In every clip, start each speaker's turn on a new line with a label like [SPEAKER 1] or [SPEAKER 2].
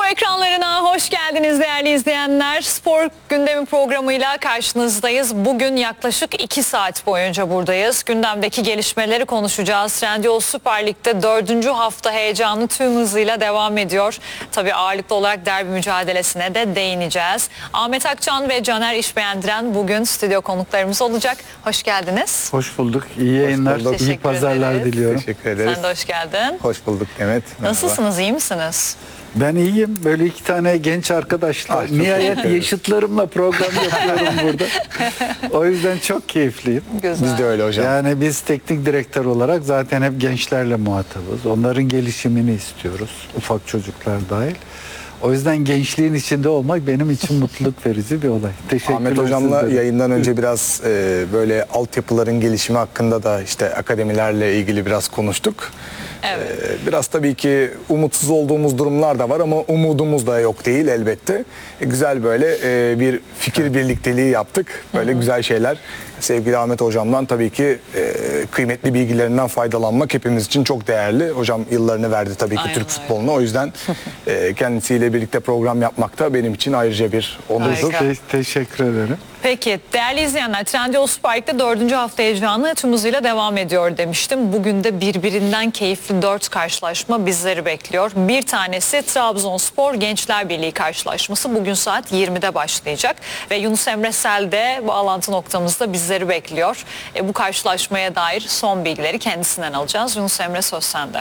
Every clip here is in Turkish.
[SPEAKER 1] Ekranlarına hoş geldiniz değerli izleyenler. Spor gündemi programıyla karşınızdayız. Bugün yaklaşık 2 saat boyunca buradayız. Gündemdeki gelişmeleri konuşacağız. Trendyol Süper Lig'de 4. hafta heyecanı tüm hızıyla devam ediyor. Tabii ağırlıklı olarak derbi mücadelesine de değineceğiz. Ahmet Akçan ve Caner İşbeğendiren bugün stüdyo konuklarımız olacak. Hoş geldiniz.
[SPEAKER 2] Hoş bulduk. İyi yayınlar, iyi pazarlar diliyorum.
[SPEAKER 3] Teşekkür ederiz.
[SPEAKER 1] Sen de hoş geldin.
[SPEAKER 3] Hoş bulduk Demet.
[SPEAKER 1] Nasılsınız, iyi misiniz?
[SPEAKER 2] Ben iyiyim. Böyle 2 tane genç arkadaşlar. Nihayet yaşıtlarımla program yapıyorum burada. O yüzden çok keyifliyim.
[SPEAKER 1] Güzel.
[SPEAKER 3] Biz de öyle hocam.
[SPEAKER 2] Yani biz teknik direktör olarak zaten hep gençlerle muhatabız. Onların gelişimini istiyoruz. Ufak çocuklar dahil. O yüzden gençliğin içinde olmak benim için mutluluk verici bir olay. Teşekkürler.
[SPEAKER 3] Ahmet hocamla
[SPEAKER 2] sizlere.
[SPEAKER 3] yayından önce biraz böyle altyapıların gelişimi hakkında da işte akademilerle ilgili biraz konuştuk.
[SPEAKER 1] Evet.
[SPEAKER 3] Biraz tabii ki umutsuz olduğumuz durumlar da var ama umudumuz da yok değil elbette. Güzel böyle bir fikir birlikteliği yaptık. Böyle güzel şeyler. Sevgili Ahmet hocamdan tabii ki kıymetli bilgilerinden faydalanmak hepimiz için çok değerli. Hocam yıllarını verdi tabii ki
[SPEAKER 1] Aynen
[SPEAKER 3] Türk
[SPEAKER 1] öyle.
[SPEAKER 3] futboluna. O yüzden kendisiyle birlikte program yapmak da benim için ayrıca bir onurdur.
[SPEAKER 1] Harika.
[SPEAKER 2] Teşekkür ederim.
[SPEAKER 1] Peki değerli izleyenler, Trendyol Süper Lig'de 4. hafta heyecanı tüm hızıyla devam ediyor demiştim. Bugün de birbirinden keyifli 4 karşılaşma bizleri bekliyor. Bir tanesi Trabzonspor Gençler Birliği karşılaşması. Bugün saat 20'de başlayacak. Ve Yunus Emre Sel de bağlantı noktamızda bizleri bekliyor. Bu karşılaşmaya dair son bilgileri kendisinden alacağız. Yunus Emre, söz sende.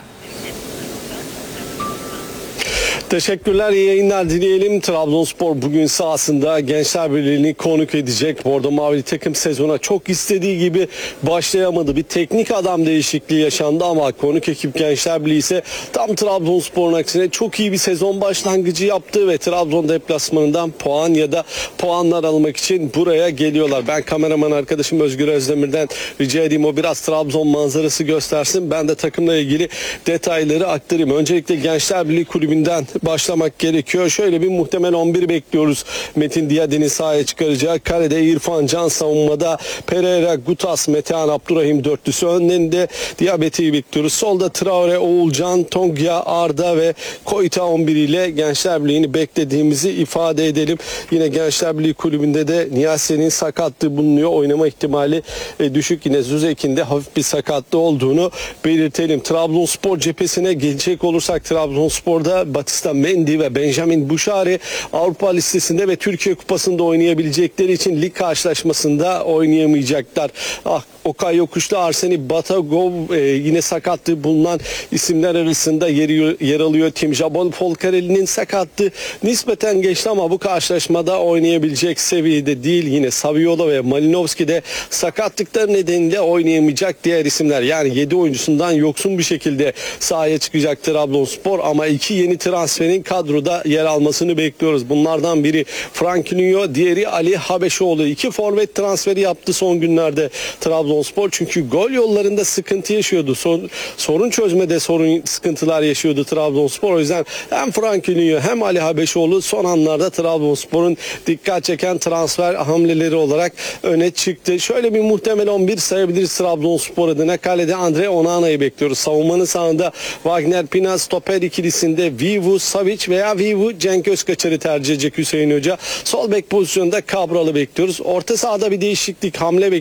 [SPEAKER 4] Teşekkürler, iyi yayınlar dileyelim. Trabzonspor bugün sahasında Gençler Birliği'ni konuk edecek. Bordo Mavili takım sezona çok istediği gibi başlayamadı. Bir teknik adam değişikliği yaşandı ama konuk ekip Gençler Birliği ise tam Trabzonspor'un aksine çok iyi bir sezon başlangıcı yaptı ve Trabzon deplasmanından puan ya da puanlar almak için buraya geliyorlar. Ben kameraman arkadaşım Özgür Özdemir'den rica edeyim, o biraz Trabzon manzarası göstersin. Ben de takımla ilgili detayları aktarayım. Öncelikle Gençler Birliği kulübünden başlamak gerekiyor. Şöyle bir muhtemel 11 bekliyoruz. Metin Diyadin'i sahaya çıkaracağı. Kalede İrfan Can, savunmada Pereira, Gutas, Metehan Abdurrahim dörtlüsü. Önlerinde Diabete'yi bekliyoruz. Solda Traore, Oğulcan, Tongya, Arda ve Koyta 11 ile Gençler Birliği'ni beklediğimizi ifade edelim. Yine Gençler Birliği kulübünde de Niyase'nin sakatlığı bulunuyor. Oynama ihtimali düşük. Yine Züzekin'de hafif bir sakatlığı olduğunu belirtelim. Trabzonspor cephesine gelecek olursak, Trabzonspor'da Batista Mendy ve Benjamin Buşari Avrupa listesinde ve Türkiye Kupası'nda oynayabilecekleri için lig karşılaşmasında oynayamayacaklar. Okay Yokuşlu, Arseni Batagov yine sakatlığı bulunan isimler arasında yer alıyor. Tim Jabol Polkareli'nin sakatlığı nispeten geçti ama bu karşılaşmada oynayabilecek seviyede değil. Yine Saviola ve Malinovski de sakatlıkları nedeniyle oynayamayacak diğer isimler. Yani 7 oyuncusundan yoksun bir şekilde sahaya çıkacak Trabzonspor ama 2 yeni transferin kadroda yer almasını bekliyoruz. Bunlardan biri Frankinho, diğeri Ali Habeşoğlu. 2 forvet transferi yaptı son günlerde Trabzonspor, çünkü gol yollarında sıkıntı yaşıyordu. Sorun çözmede sıkıntılar yaşıyordu Trabzonspor. O yüzden hem Frankinho hem Ali Habeşoğlu son anlarda Trabzonspor'un dikkat çeken transfer hamleleri olarak öne çıktı. Şöyle bir muhtemel 11 sayabiliriz Trabzonspor adına. Kalede Andre Onana'yı bekliyoruz. Savunmanın sağında Wagner Pina, stoper ikilisinde Vivu Savic veya Vivu Cenk Özkaçar'ı tercih edecek Hüseyin Hoca. Sol bek pozisyonunda Cabral'ı bekliyoruz. Orta sahada bir değişiklik hamle bekliyoruz.